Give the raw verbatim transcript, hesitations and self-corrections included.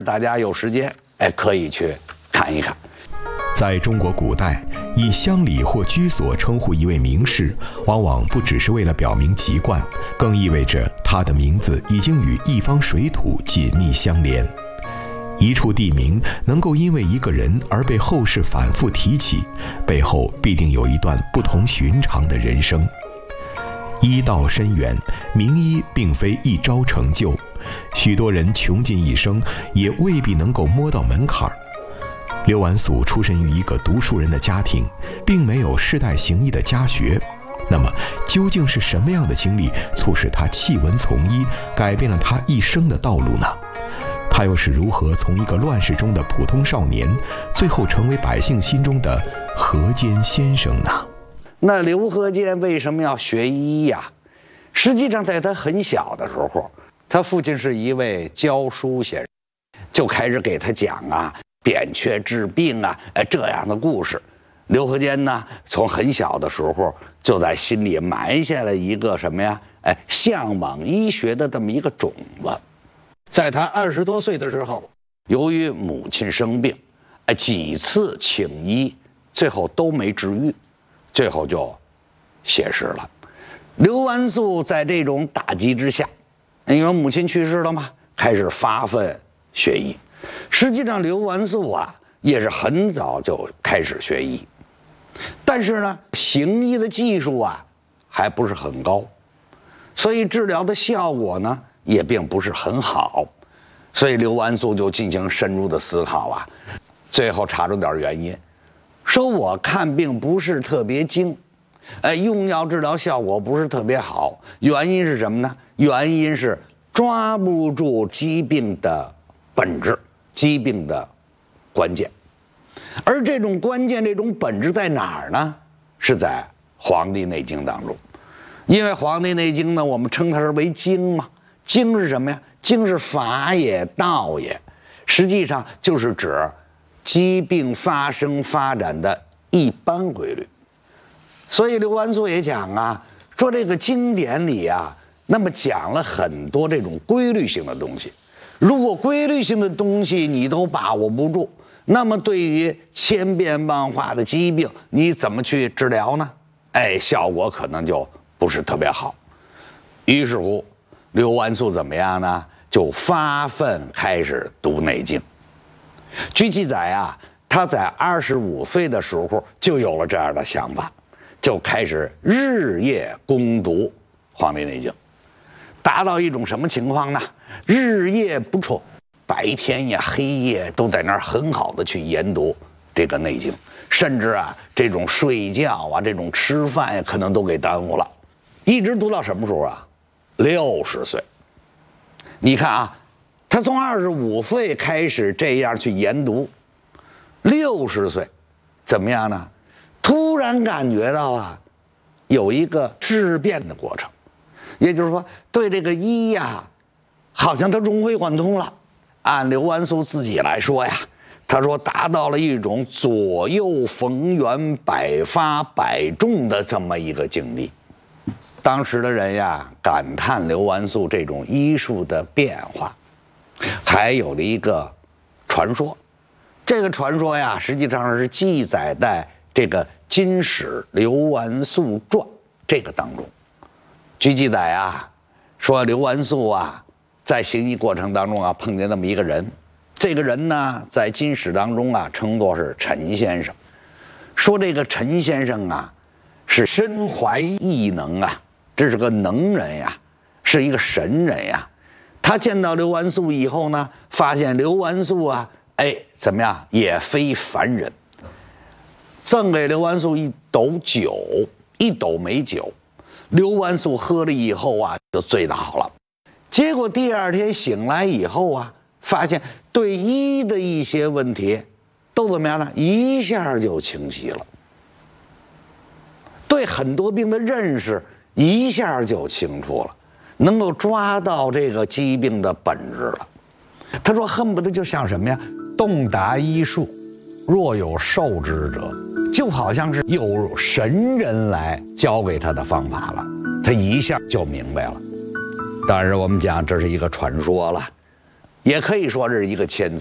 大家有时间哎可以去看一看。 在中国古代，以乡里或居所称呼一位名士，往往不只是为了表明籍贯，更意味着他的名字已经与一方水土紧密相连。一处地名能够因为一个人而被后世反复提起，背后必定有一段不同寻常的人生。医道深远，名医并非一朝成就，许多人穷尽一生也未必能够摸到门槛儿。刘完素出身于一个读书人的家庭，并没有世代行医的家学。那么究竟是什么样的经历促使他弃文从医，改变了他一生的道路呢？他又是如何从一个乱世中的普通少年，最后成为百姓心中的河间先生呢？ 那刘和间为什么要学医呀？实际上在他很小的时候，他父亲是一位教书先生，就开始给他讲啊扁鹊治病啊，哎这样的故事。刘和间呢，从很小的时候就在心里埋下了一个什么呀？哎，向往医学的这么一个种子。在他二十多岁的时候，由于母亲生病，哎几次请医，最后都没治愈，最后就谢世了。刘完素在这种打击之下，因为母亲去世了嘛，开始发奋学医。实际上刘完素啊也是很早就开始学医，但是呢行医的技术啊还不是很高，所以治疗的效果呢也并不是很好，所以刘完素就进行深入的思考啊，最后查出点原因，说我看病不是特别精，哎，用药治疗效果不是特别好，原因是什么呢？原因是抓不住疾病的本质，疾病的关键。而这种关键，这种本质在哪儿呢？是在《黄帝内经》当中。因为《黄帝内经》呢，我们称它为经嘛，经是什么呀？经是法也，道也，实际上就是指疾病发生发展的一般规律。所以刘完素也讲啊，说这个经典里啊，那么讲了很多这种规律性的东西。如果规律性的东西你都把握不住，那么对于千变万化的疾病，你怎么去治疗呢？哎，效果可能就不是特别好。于是乎，刘完素怎么样呢？就发奋开始读《内经》。据记载啊，他在二十五岁的时候就有了这样的想法，就开始日夜攻读《黄帝内经》，达到一种什么情况呢？日夜不辍，白天呀黑夜都在那儿很好的去研读这个《内经》，甚至啊这种睡觉啊这种吃饭呀可能都给耽误了，一直读到什么时候啊？六十岁。你看啊，他从二十五岁开始这样去研读，六十岁怎么样呢？突然感觉到啊有一个质变的过程，也就是说对这个医呀好像他融会贯通了。按刘完素自己来说呀，他说达到了一种左右逢源百发百中的这么一个境地。当时的人呀感叹刘完素这种医术的变化。还有了一个传说，这个传说呀实际上是记载在这个《金史刘完素传》这个当中。据记载啊，说刘完素啊在行医过程当中啊碰见那么一个人，这个人呢在《金史》当中啊称作是陈先生。说这个陈先生啊是身怀异能啊，这是个能人呀，是一个神人呀。他见到刘完素以后呢，发现刘完素啊哎怎么样也非凡人，赠给刘完素一斗酒，一斗美酒。刘完素喝了以后啊就醉倒了。结果第二天醒来以后啊，发现对医的一些问题都怎么样呢？一下就清晰了。对很多病的认识一下就清楚了，能够抓到这个疾病的本质了。他说恨不得就像什么呀？洞达医术，若有受之者，就好像是有神人来教给他的方法了，他一下就明白了。当然我们讲这是一个传说了， 也可以说是一个谦字。